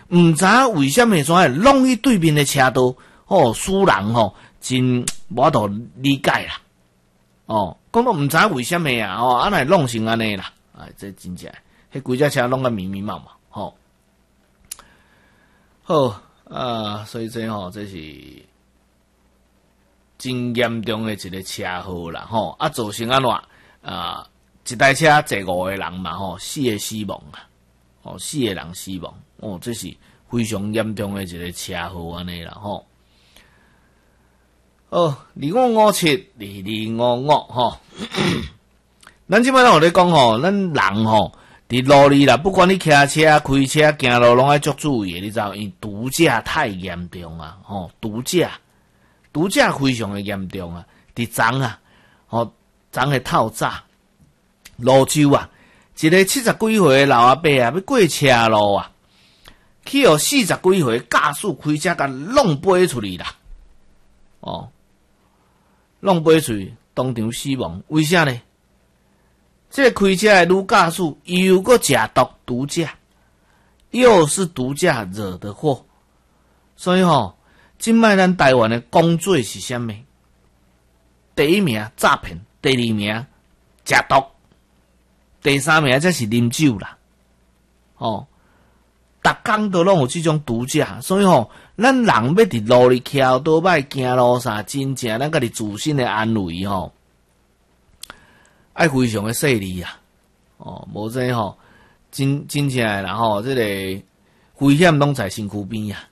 毋知影为什么会弄去对面的车道，使人真无法理解啦。讲到毋知影为什么啊，安尼弄成安尼啦，这真正，迄规只车弄个密密麻麻，好所以这这是真严重的一个车祸啦，造成安怎一台车坐5个人嘛，4个死亡啊，4个人死亡，这是非常严重的一个车祸安尼啦25572255咱即摆咱有咧讲咱人伫路里啦，不管你骑车、开车、行路，拢爱足注意的，你知道？因为毒驾太严重啊！毒驾非常的严重啊！伫昨啊，昨的透早，泸州啊，一个70几岁的老阿伯啊，要过车路啊，去40几岁驾驶开车甲弄飞出去啦！弄飞出去，当场死亡。为啥呢？这个开车的女驾驶又搁食毒驾，又是毒驾惹的祸。所以今摆咱台湾的公罪是啥物？第一名诈骗，第二名食毒，第三名才是啉酒啦。逐工都拢有这种毒驾，所以咱人要伫路里骑倒摆行路啥，真正咱家己自身的安危爱非常的细腻啊！无这真正的啦这个危险拢在身躯边啊！